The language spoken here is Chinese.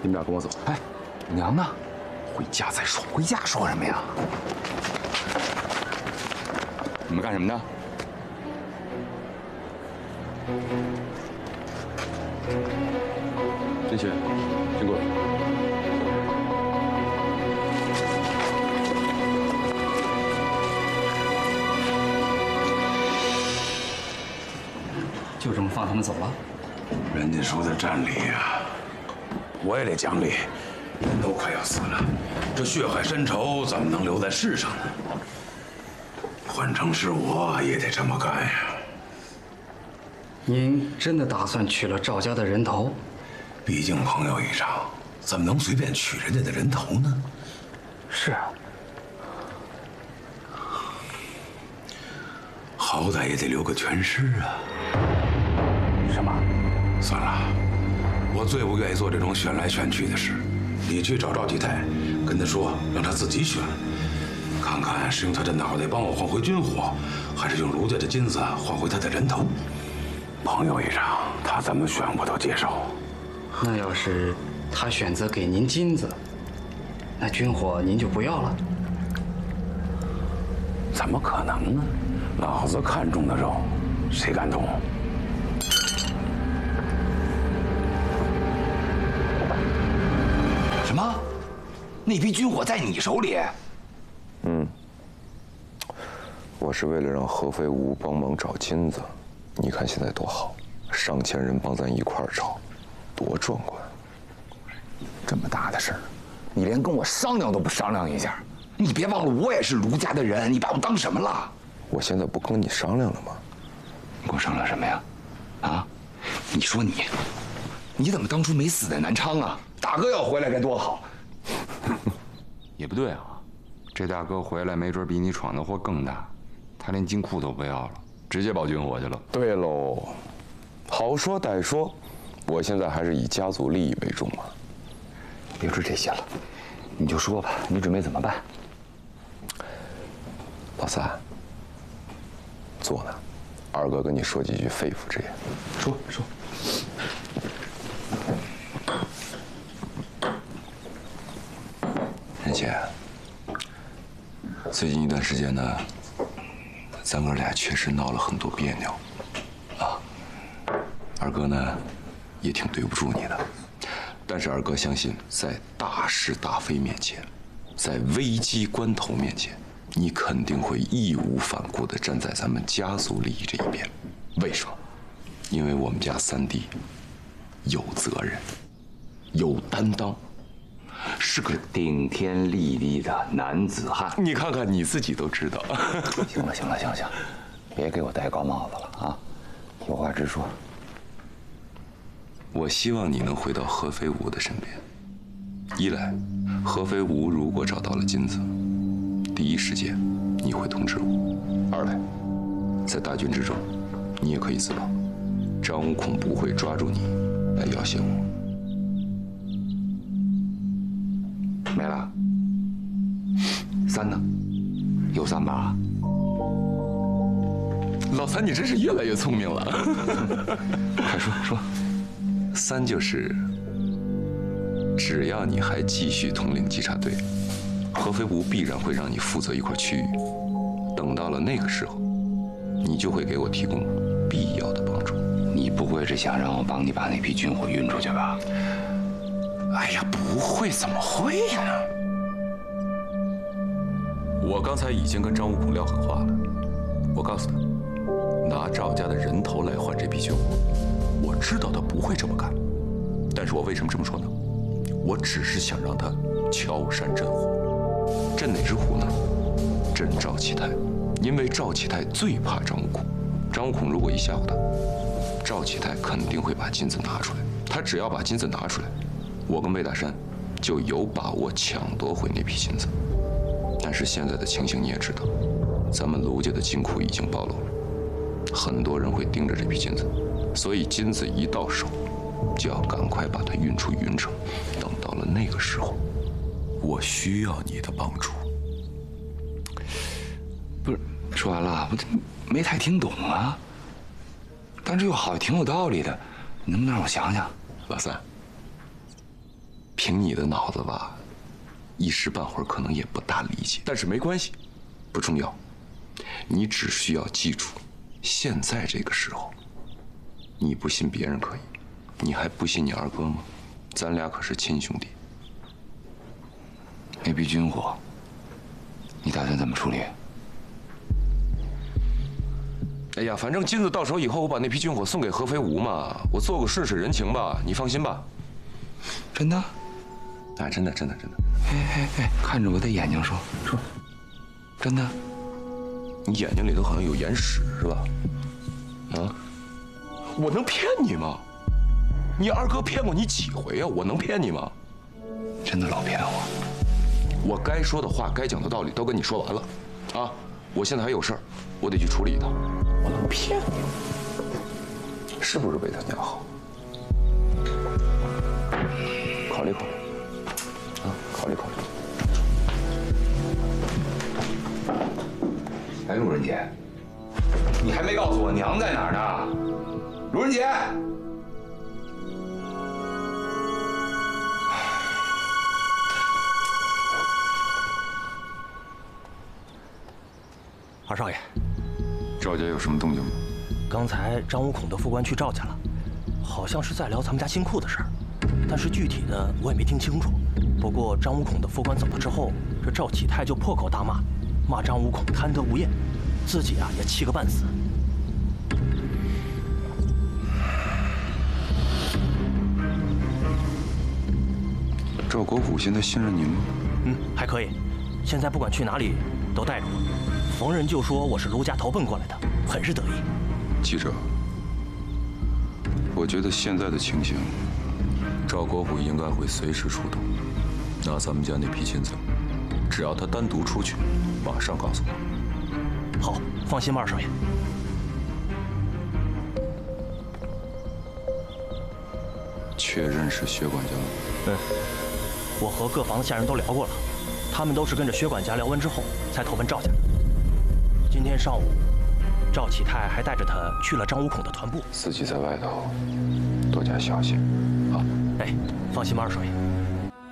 你们俩跟我走。 哎，娘呢？回家再说。回家说什么呀？ 你们干什么呢？真雪，先过来。 就这么放他们走了？ 人家说的战礼呀，我也得讲理。人都快要死了，这血海深仇怎么能留在世上呢？换成是我也得这么干呀。 您真的打算取了赵家的人头？ 毕竟朋友一场，怎么能随便取人家的人头呢？ 是啊， 好歹也得留个全尸啊。 什么？ 算了，我最不愿意做这种选来选去的事。你去找赵继泰，跟他说让他自己选，看看是用他的脑袋帮我换回军火，还是用卢家的金子换回他的人头。朋友一场，他怎么选我都接受。 那要是他选择给您金子，那军火您就不要了？ 怎么可能呢？老子看中的肉，谁敢动？ 什么？那批军火在你手里？ 我是为了让合肥吴帮忙找金子，你看现在多好，上千人帮咱一块儿找，多壮观！ 这么大的事儿，你连跟我商量都不商量一下？你别忘了，我也是卢家的人，你把我当什么了？ 我现在不跟你商量了吗？ 你跟我商量什么呀？啊？你说你怎么当初没死在南昌啊？大哥要回来该多好！ 也不对啊，这大哥回来没准比你闯的祸更大。他连金库都不要了，直接保军火去了。 对喽，好说歹说，我现在还是以家族利益为重嘛。 别说这些了，你就说吧，你准备怎么办？ 老三，坐呢，二哥跟你说几句肺腑之言。 说。 任姐，最近一段时间呢，咱哥俩确实闹了很多别扭，啊，二哥呢，也挺对不住你的，但是二哥相信，在大是大非面前，在危机关头面前，你肯定会义无反顾地站在咱们家族利益这一边。为什么？因为我们家三弟有责任，有担当。是个顶天立地的男子汉。 你看看你自己都知道。 行了，别给我戴高帽子了啊！有话直说。 我希望你能回到合肥吴的身边。一来，合肥吴如果找到了金子，第一时间你会通知我；二来，在大军之中，你也可以自保，张无恐不会抓住你来要挟我。 没了。三呢？有三把。 老三，你真是越来越聪明了。 快说。 三就是，只要你还继续统领稽查队，合肥吴必然会让你负责一块区域。等到了那个时候，你就会给我提供必要的帮助。 你不会是想让我帮你把那批军火运出去吧？ 哎呀，不会，怎么会呢？我刚才已经跟张无恐撂狠话了，我告诉他，拿赵家的人头来换这批军火，我知道他不会这么干。但是我为什么这么说呢？我只是想让他敲山震虎。震哪只虎呢？震赵启泰，因为赵启泰最怕张无恐。张无恐如果一吓唬他，赵启泰肯定会把金子拿出来。他只要把金子拿出来，我跟魏大山就有把握抢夺回那批金子。但是现在的情形你也知道，咱们卢家的金库已经暴露了，很多人会盯着这批金子，所以金子一到手，就要赶快把它运出云城。等到了那个时候，我需要你的帮助。 不是，说完了，我没太听懂啊。但这又好像挺有道理的，你能不能让我想想？ 老三， 凭你的脑子吧，一时半会儿可能也不大理解。但是没关系，不重要。你只需要记住，现在这个时候，你不信别人可以，你还不信你二哥吗？咱俩可是亲兄弟。 那批军火，你打算怎么处理？ 哎呀，反正金子到手以后，我把那批军火送给合肥吴嘛，我做个顺水人情吧，你放心吧。 真的？ 哎，真的。 哎，看着我的眼睛说，真的？ 你眼睛里头好像有眼屎是吧？啊？我能骗你吗？你二哥骗过你几回啊？我能骗你吗？ 真的老骗我。 我该说的话、该讲的道理都跟你说完了，啊！我现在还有事儿，我得去处理一趟。我能骗你吗？是不是为他娘好？考虑考虑，啊，考虑考虑。 哎，路人姐，你还没告诉我娘在哪儿呢？路人姐。 二少爷， 赵家有什么动静吗？ 刚才张五孔的副官去赵家了，好像是在聊咱们家金库的事儿，但是具体的我也没听清楚。不过张五孔的副官走了之后，这赵启泰就破口大骂，骂张五孔贪得无厌，自己啊也气个半死。 赵国虎现在信任您吗？ 还可以，现在不管去哪里都带着我。逢人就说我是卢家投奔过来的，很是得意。 记者，我觉得现在的情形， 赵国虎应该会随时出动。那咱们家那批金子，只要他单独出去，马上告诉我。 好，放心吧，二少爷。 确认是薛管家吗？ 我和各房子下人都聊过了，他们都是跟着薛管家聊完之后才投奔赵家的。今天上午，赵启泰还带着他去了张五孔的团部。 自己在外头多加小心，啊！ 哎，放心吧，二少爷。